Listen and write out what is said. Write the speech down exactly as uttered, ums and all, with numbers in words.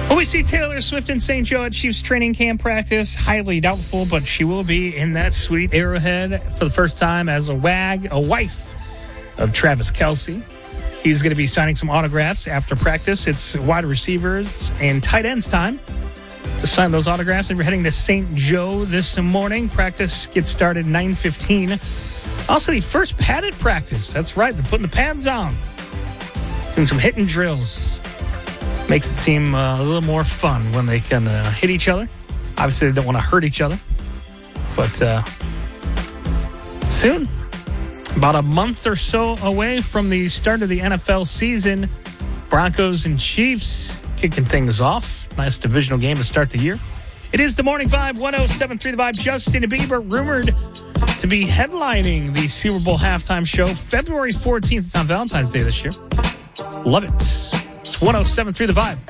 Will we see Taylor Swift in Saint Joe at Chiefs training camp practice? Highly doubtful, but she will be in that sweet Arrowhead for the first time as a wag, a wife of Travis Kelce. He's going to be signing some autographs after practice. It's wide receivers and tight ends time to sign those autographs. And we're heading to Saint Joe this morning. Practice gets started nine fifteen. Also, the first padded practice. That's right. They're putting the pads on. Doing some hitting drills. Makes it seem uh, a little more fun when they can uh, hit each other. Obviously, they don't want to hurt each other. But uh, soon, about a month or so away from the start of the N F L season, Broncos and Chiefs kicking things off. Nice divisional game to start the year. It is the Morning Vibe, one oh seven point three The Vibe. Justin Bieber rumored to be headlining the Super Bowl halftime show February fourteenth. It's on Valentine's Day this year. Love it. It's one oh seven point three The Vibe.